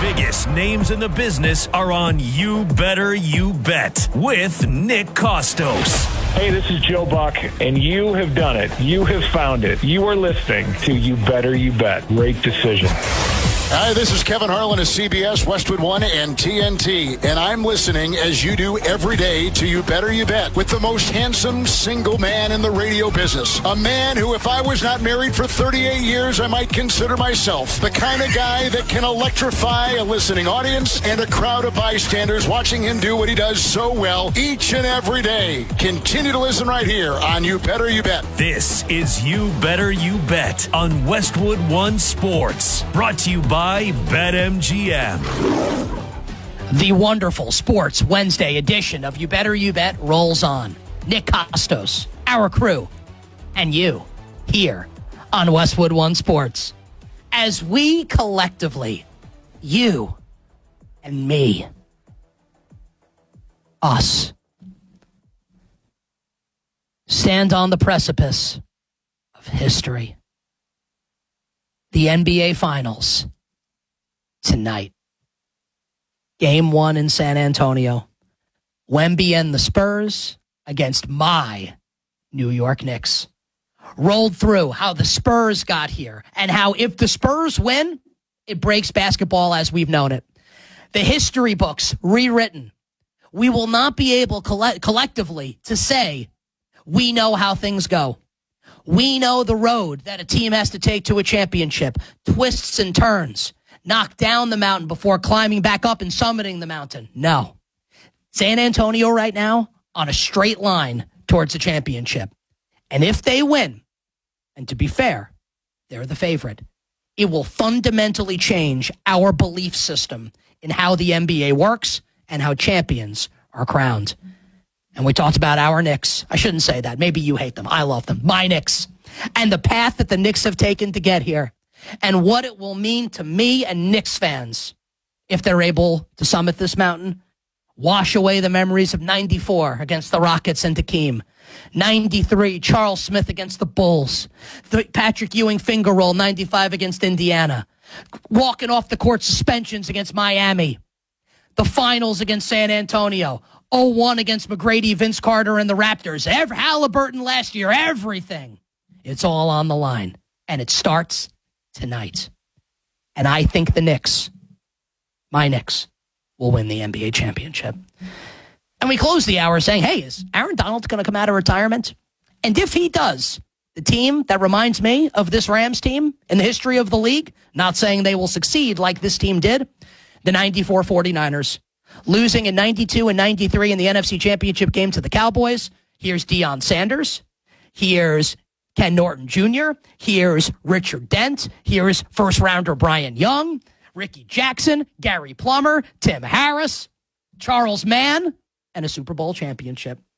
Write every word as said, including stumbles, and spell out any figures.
biggest names in the business are on You Better You Bet with Nick Kostos. Hey, this is Joe Buck, and you have done it. You have found it. You are listening to You Better You Bet. Great decision. Hi, this is Kevin Harlan of C B S, Westwood One, and T N T, and I'm listening as you do every day to You Better You Bet with the most handsome single man in the radio business. A man who, if I was not married for thirty-eight years, I might consider myself the kind of guy that can electrify a listening audience and a crowd of bystanders watching him do what he does so well each and every day. Continue to listen right here on You Better You Bet. This is You Better You Bet on Westwood One Sports, brought to you by By BetMGM. The wonderful Sports Wednesday edition of You Better You Bet rolls on. Nick Kostos, our crew, and you here on Westwood One Sports. As we collectively, you and me, us, stand on the precipice of history. The N B A Finals. Tonight. Game one in San Antonio. Wemby and the Spurs against my New York Knicks. Rolled through how the Spurs got here and how if the Spurs win, it breaks basketball as we've known it. The history books rewritten. We will not be able coll- collectively to say we know how things go. We know the road that a team has to take to a championship. Twists and turns. Knock down the mountain before climbing back up and summiting the mountain. No. San Antonio right now on a straight line towards a championship. And if they win, and to be fair, they're the favorite, it will fundamentally change our belief system in how the N B A works and how champions are crowned. And we talked about our Knicks. I shouldn't say that. Maybe you hate them. I love them. My Knicks. And the path that the Knicks have taken to get here. And what it will mean to me and Knicks fans if they're able to summit this mountain. Wash away the memories of ninety-four against the Rockets and Hakeem. ninety-three, Charles Smith against the Bulls. The Patrick Ewing finger roll, ninety-five against Indiana. Walking off the court suspensions against Miami. The finals against San Antonio. oh one against McGrady, Vince Carter, and the Raptors. Every, Halliburton last year, everything. It's all on the line. And it starts tonight. And I think the Knicks, my Knicks, will win the N B A championship. And we close the hour saying, hey, is Aaron Donald going to come out of retirement? And if he does, the team that reminds me of this Rams team in the history of the league, not saying they will succeed like this team did, the ninety-four forty-niners. Losing in ninety-two and ninety-three in the N F C Championship game to the Cowboys. Here's Deion Sanders. Here's Ken Norton Junior Here's Richard Dent. Here's first-rounder Brian Young. Ricky Jackson. Gary Plummer. Tim Harris. Charles Mann. And a Super Bowl championship.